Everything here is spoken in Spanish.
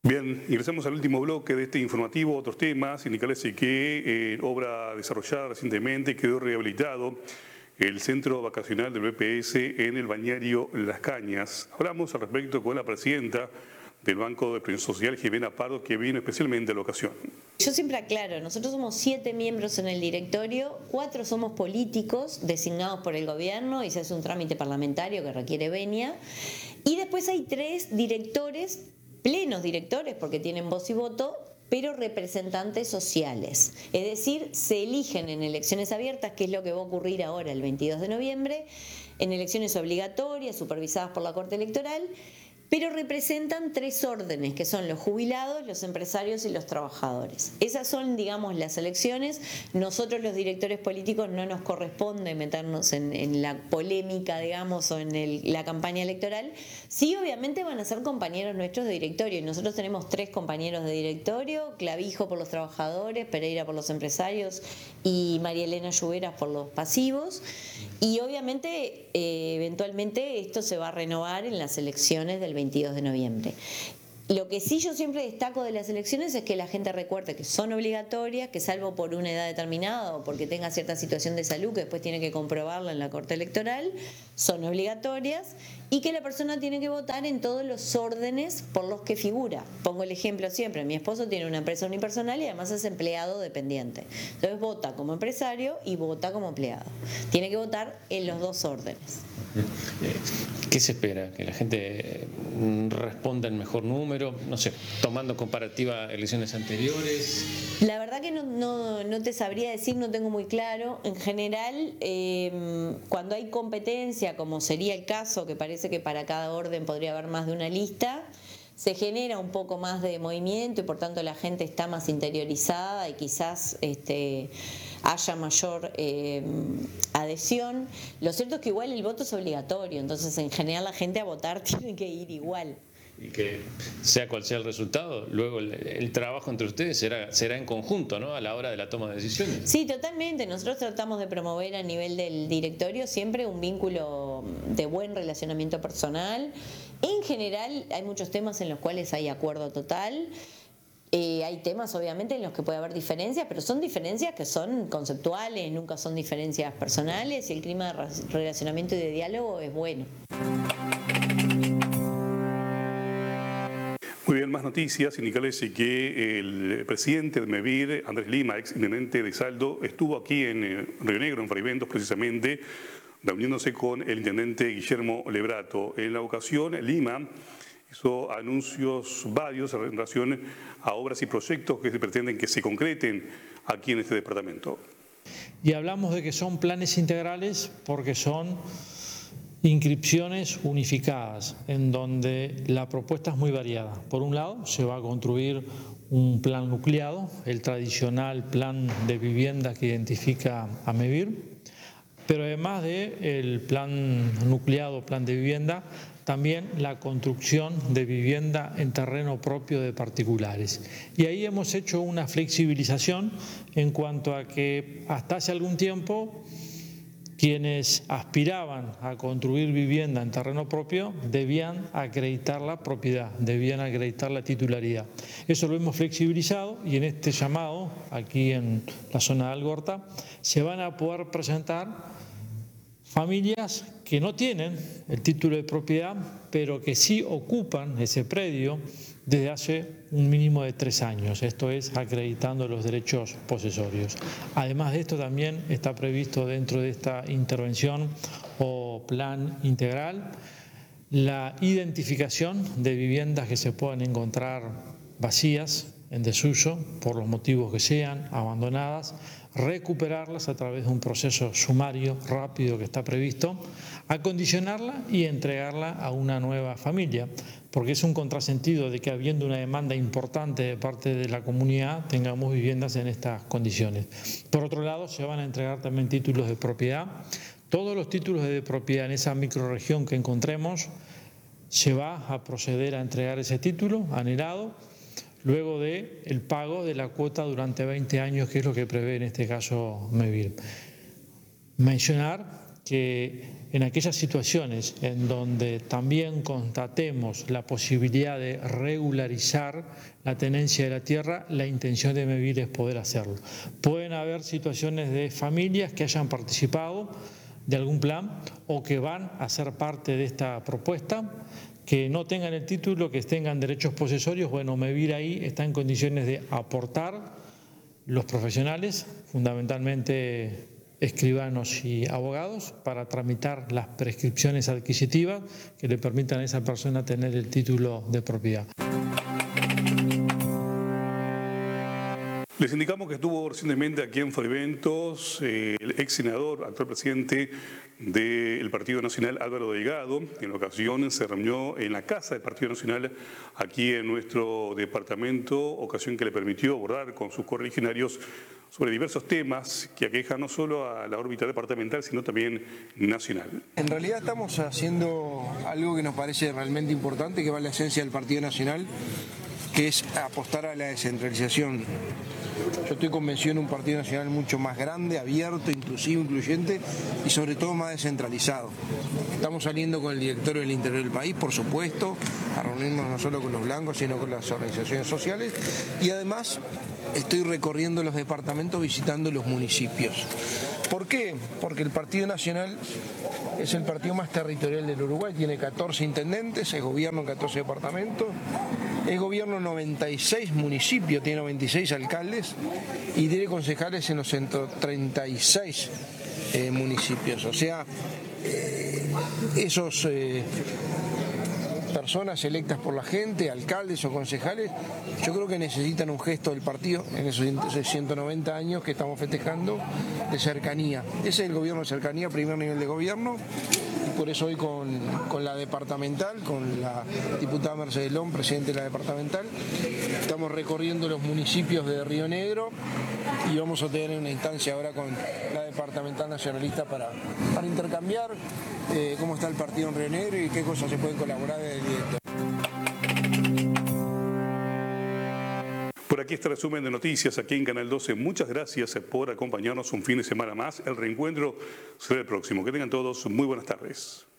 Bien, ingresamos al último bloque de este informativo, otros temas sindicales y que obra desarrollada recientemente quedó rehabilitado el centro vacacional del BPS en el balneario Las Cañas. Hablamos al respecto con la presidenta del Banco de Previsión Social, Jimena Pardo, que vino especialmente a la ocasión. Yo siempre aclaro, nosotros somos 7 miembros en el directorio, 4 somos políticos designados por el gobierno y se hace un trámite parlamentario que requiere venia, y después hay 3 directores, plenos directores porque tienen voz y voto, pero representantes sociales. Es decir, se eligen en elecciones abiertas, que es lo que va a ocurrir ahora el 22 de noviembre, en elecciones obligatorias, supervisadas por la Corte Electoral, pero representan 3 órdenes, que son los jubilados, los empresarios y los trabajadores. Esas son, digamos, las elecciones. Nosotros, los directores políticos, no nos corresponde meternos en la polémica, digamos, o en la campaña electoral. Sí, obviamente van a ser compañeros nuestros de directorio, y nosotros tenemos 3 compañeros de directorio: Clavijo por los trabajadores, Pereira por los empresarios y María Elena Lluveras por los pasivos. Y obviamente, eventualmente, esto se va a renovar en las elecciones del 22 de noviembre. Lo que sí yo siempre destaco de las elecciones es que la gente recuerde que son obligatorias, que salvo por una edad determinada o porque tenga cierta situación de salud que después tiene que comprobarla en la Corte Electoral, son obligatorias, y que la persona tiene que votar en todos los órdenes por los que figura. Pongo el ejemplo siempre: mi esposo tiene una empresa unipersonal y además es empleado dependiente. Entonces vota como empresario y vota como empleado. Tiene que votar en los 2 órdenes. ¿Qué se espera? ¿Que la gente responda en mejor número? No sé, tomando comparativa a elecciones anteriores. La verdad que no te sabría decir, no tengo muy claro. En general, cuando hay competencia, como sería el caso, que parece que para cada orden podría haber más de una lista, se genera un poco más de movimiento y por tanto la gente está más interiorizada y quizás haya mayor adhesión. Lo cierto es que igual el voto es obligatorio, entonces en general la gente a votar tiene que ir igual. Y que sea cual sea el resultado, luego el trabajo entre ustedes será en conjunto, ¿no?, a la hora de la toma de decisiones. Sí, totalmente. Nosotros tratamos de promover a nivel del directorio siempre un vínculo de buen relacionamiento personal. En general hay muchos temas en los cuales hay acuerdo total. Hay temas obviamente en los que puede haber diferencias, pero son diferencias que son conceptuales, nunca son diferencias personales, y el clima de relacionamiento y de diálogo es bueno. Muy bien, más noticias sindicales y que el presidente de MEVIR, Andrés Lima, ex intendente de Saldo, estuvo aquí en Río Negro, en Fraiventos precisamente, reuniéndose con el intendente Guillermo Lebrato. En la ocasión, Lima hizo anuncios varios en relación a obras y proyectos que se pretenden que se concreten aquí en este departamento. Y hablamos de que son planes integrales porque son inscripciones unificadas, en donde la propuesta es muy variada. Por un lado, se va a construir un plan nucleado, el tradicional plan de vivienda que identifica a MEVIR, pero además del plan nucleado, plan de vivienda, también la construcción de vivienda en terreno propio de particulares. Y ahí hemos hecho una flexibilización en cuanto a que hasta hace algún tiempo quienes aspiraban a construir vivienda en terreno propio debían acreditar la propiedad, debían acreditar la titularidad. Eso lo hemos flexibilizado y en este llamado, aquí en la zona de Algorta, se van a poder presentar familias que no tienen el título de propiedad, pero que sí ocupan ese predio desde hace un mínimo de 3 años, esto es, acreditando los derechos posesorios. Además de esto, también está previsto dentro de esta intervención o plan integral la identificación de viviendas que se puedan encontrar vacías, en desuso, por los motivos que sean, abandonadas, recuperarlas a través de un proceso sumario, rápido, que está previsto, acondicionarla y entregarla a una nueva familia, porque es un contrasentido de que, habiendo una demanda importante de parte de la comunidad, tengamos viviendas en estas condiciones. Por otro lado, se van a entregar también títulos de propiedad. Todos los títulos de propiedad en esa microrregión que encontremos, se va a proceder a entregar ese título anhelado, luego del pago de la cuota durante 20 años, que es lo que prevé en este caso MEVIR. Mencionar que en aquellas situaciones en donde también constatemos la posibilidad de regularizar la tenencia de la tierra, la intención de MEVIR es poder hacerlo. Pueden haber situaciones de familias que hayan participado de algún plan o que van a ser parte de esta propuesta, que no tengan el título, que tengan derechos posesorios. Bueno, MEVIR ahí está en condiciones de aportar los profesionales, fundamentalmente escribanos y abogados, para tramitar las prescripciones adquisitivas que le permitan a esa persona tener el título de propiedad. Les indicamos que estuvo recientemente aquí en Fraiventos el ex senador, actual presidente del Partido Nacional, Álvaro Delgado. En la ocasión se reunió en la casa del Partido Nacional aquí en nuestro departamento, ocasión que le permitió abordar con sus correligionarios sobre diversos temas que aquejan no solo a la órbita departamental, sino también nacional. En realidad estamos haciendo algo que nos parece realmente importante, que va a la esencia del Partido Nacional, que es apostar a la descentralización. Yo estoy convencido en un Partido Nacional mucho más grande, abierto, inclusivo, incluyente y sobre todo más descentralizado. Estamos saliendo con el directorio del interior del país, por supuesto, a reunirnos no solo con los blancos, sino con las organizaciones sociales, y además estoy recorriendo los departamentos visitando los municipios. ¿Por qué? Porque el Partido Nacional es el partido más territorial del Uruguay, tiene 14 intendentes, es gobierno en 14 departamentos, es gobierno en 96 municipios, tiene 96 alcaldes y tiene concejales en los 136 municipios. O sea, esos personas electas por la gente, alcaldes o concejales, yo creo que necesitan un gesto del partido en esos 190 años que estamos festejando de cercanía. Ese es el gobierno de cercanía, primer nivel de gobierno. Por eso hoy con la departamental, con la diputada Mercedes Lón, presidente de la departamental, estamos recorriendo los municipios de Río Negro y vamos a tener una instancia ahora con la departamental nacionalista para intercambiar cómo está el partido en Río Negro y qué cosas se pueden colaborar desde el director. Por aquí este resumen de noticias aquí en Canal 12. Muchas gracias por acompañarnos un fin de semana más. El reencuentro será el próximo. Que tengan todos muy buenas tardes.